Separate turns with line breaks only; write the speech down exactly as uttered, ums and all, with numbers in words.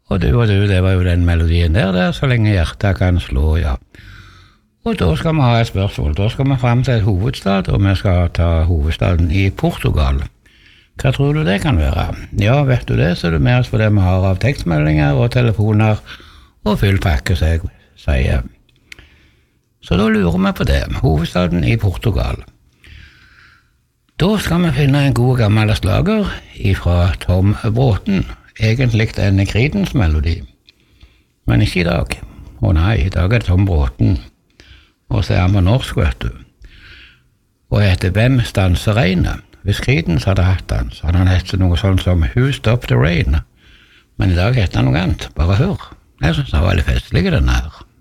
Og du og du, det var jo den melodien der, der, så lenge hjertet kan slå, ja. Og da skal vi ha et spørsmål. Da skal vi frem til et hovedstad, og vi skal ta hovedstaden i Portugal. Hva tror du det kan være? Ja, vet du det, så er du med oss på det vi har av tekstmeldinger og telefoner og full pakke, så jeg sier. Så da lurer vi på det. Hovedstaden i Portugal. Da skal vi finne en god gammel slager fra Tom Bråten. Egentlig en Creedence-melodi. Men ikke i dag. Å nei, i dag er det Tom Bråten. Og så er han på norsk, vet du. Og heter Hvem stanser regnet? Hvis Creedence hadde hatt han, så hadde han hett noe sånn som Who Stopped the Rain? Men i dag heter han noe annet. Bare hør. Jeg synes han var veldig festlig, den her.